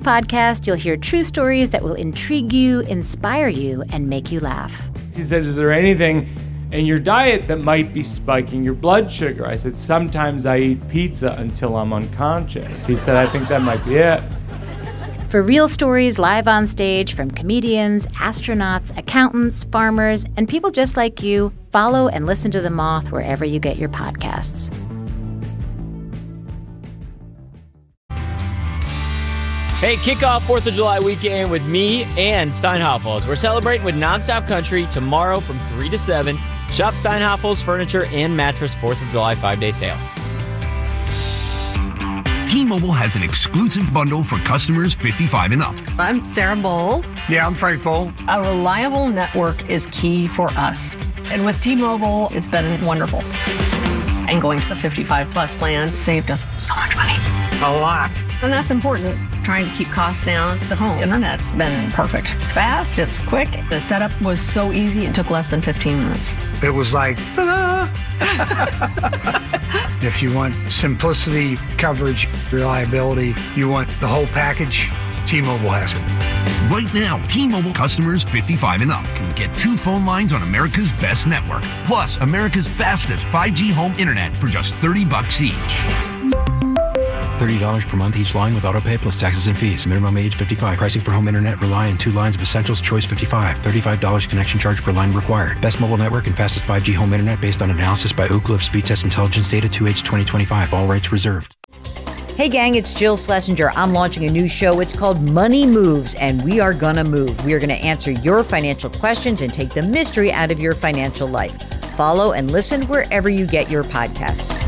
podcast, you'll hear true stories that will intrigue you, inspire you, and make you laugh. He said, is there anything in your diet that might be spiking your blood sugar? I said, sometimes I eat pizza until I'm unconscious. He said, I think that might be it. For real stories live on stage from comedians, astronauts, accountants, farmers, and people just like you, follow and listen to The Moth wherever you get your podcasts. Hey, kick off 4th of July weekend with me and Steinhafels. We're celebrating with Nonstop Country tomorrow from 3 to 7. Shop Steinhafels Furniture and Mattress 4th of July 5-day sale. T-Mobile has an exclusive bundle for customers 55 and up. I'm Sarah Bowl. Yeah, I'm Frank Bowl. A reliable network is key for us. And with T-Mobile, it's been wonderful. And going to the 55 plus plan saved us so much money. A lot. And that's important. Trying to keep costs down. The home internet's been perfect. It's fast, it's quick. The setup was so easy, it took less than 15 minutes. It was like, ta-da! If you want simplicity, coverage, reliability, you want the whole package, T-Mobile has it. Right now, T-Mobile customers 55 and up can get 2 phone lines on America's best network, plus America's fastest 5G home internet for just $30 each. $30 per month each line with autopay plus taxes and fees. Minimum age 55. Pricing for home internet rely on 2 lines of Essentials Choice 55. $35 connection charge per line required. Best mobile network and fastest 5G home internet based on analysis by Ookla of Speed Test Intelligence data 2H 2025. All rights reserved. Hey gang, it's Jill Schlesinger. I'm launching a new show. It's called Money Moves, and we are gonna move. We are gonna answer your financial questions and take the mystery out of your financial life. Follow and listen wherever you get your podcasts.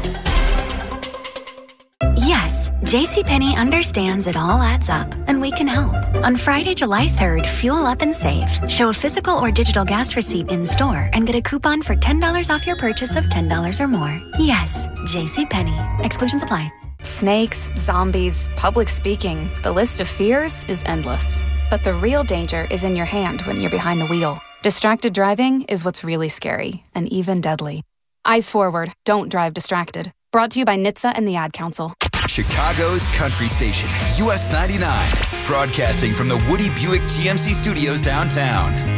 Yes, JCPenney understands it all adds up, and we can help. On Friday, July 3rd, fuel up and save. Show a physical or digital gas receipt in store and get a coupon for $10 off your purchase of $10 or more. Yes, JCPenney. Exclusions apply. Snakes, zombies, public speaking. The list of fears is endless. But the real danger is in your hand when you're behind the wheel. Distracted driving is what's really scary and even deadly. Eyes forward. Don't drive distracted. Brought to you by NHTSA and the Ad Council. Chicago's country station, US 99, broadcasting from the Woody Buick GMC studios downtown.